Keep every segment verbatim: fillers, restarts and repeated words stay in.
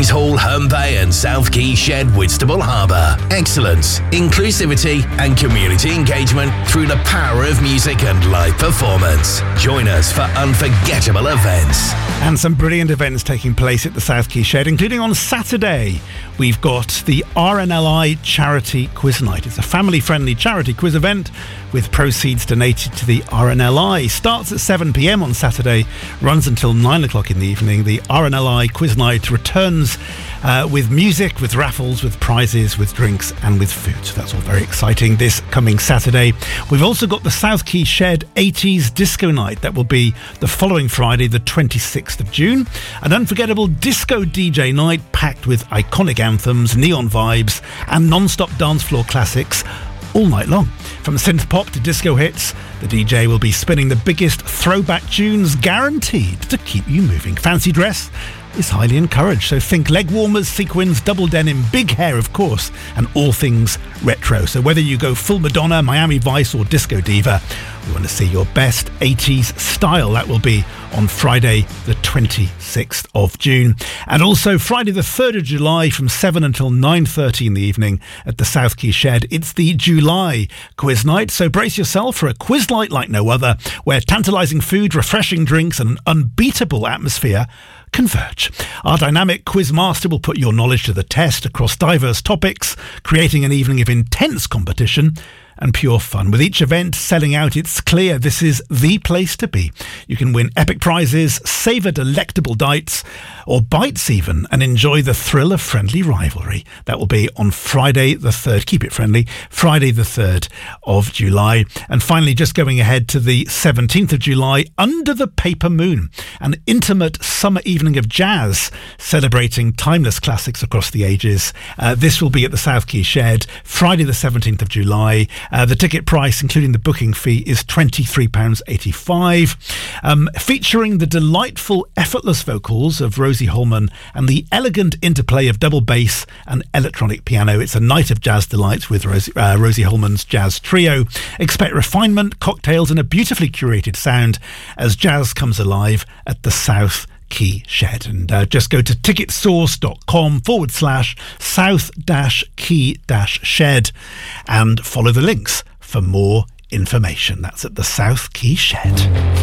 Kings Hall, Herne Bay and South Quay Shed, Whitstable Harbour. Excellence, inclusivity and community engagement through the power of music and live performance. Join us for unforgettable events. And some brilliant events taking place at the South Quay Shed, including on Saturday. We've got the R N L I Charity Quiz Night. It's a family-friendly charity quiz event with proceeds donated to the R N L I. Starts at seven p.m. on Saturday, runs until nine o'clock in the evening. The R N L I Quiz Night returns uh, with music, with raffles, with prizes, with drinks and with food. So that's all very exciting this coming Saturday. We've also got the South Quay Shed eighties Disco Night. That will be the following Friday, the twenty-sixth of June. An unforgettable disco D J night packed with iconic anthems, neon vibes and non-stop dance floor classics all night long. From synth pop to disco hits, the D J will be spinning the biggest throwback tunes guaranteed to keep you moving. Fancy dress is highly encouraged, so think leg warmers, sequins, double denim, big hair of course, and all things retro. So whether you go full Madonna, Miami Vice or Disco Diva, we want to see your best eighties style. That will be on Friday the twenty-sixth of June. And also Friday the third of July from seven until nine thirty in the evening at the South Quay Shed. It's the July Quiz Night, so brace yourself for a quiz night like no other, where tantalising food, refreshing drinks and an unbeatable atmosphere converge. Our dynamic quiz master will put your knowledge to the test across diverse topics, creating an evening of intense competition and pure fun. With each event selling out, it's clear this is the place to be. You can win epic prizes, savour delectable dites, or bites even, and enjoy the thrill of friendly rivalry. That will be on Friday the third. Keep it friendly. Friday the third of July. And finally, just going ahead to the seventeenth of July, Under the Paper Moon, an intimate summer evening of jazz, celebrating timeless classics across the ages. Uh, this will be at the South Quay Shed, Friday the seventeenth of July. Uh, the ticket price, including the booking fee, is twenty-three pounds eighty-five. Um, featuring the delightful, effortless vocals of Rosie Holman and the elegant interplay of double bass and electronic piano. It's a night of jazz delights with Rosie, uh, Rosie Holman's jazz trio. Expect refinement, cocktails and a beautifully curated sound as jazz comes alive at the South Quay Shed. And uh, just go to ticketsource.com forward slash south dash key dash shed and follow the links for more information. That's at the South Quay Shed.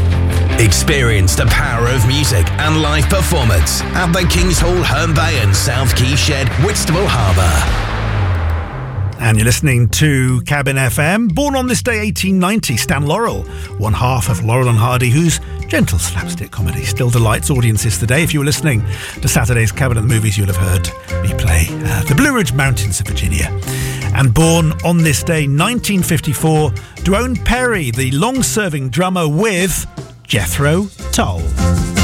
Experience the power of music and live performance at the Kings Hall, Herne Bay and South Quay Shed, Whitstable Harbour. And you're listening to Cabin F M. Born on this day eighteen ninety, Stan Laurel, one half of Laurel and Hardy, whose gentle slapstick comedy still delights audiences today. If you were listening to Saturday's Cabin of the Movies, you'll have heard me play uh, the Blue Ridge Mountains of Virginia. And born on this day nineteen fifty-four, Dwayne Perry, the long-serving drummer with Jethro Tull.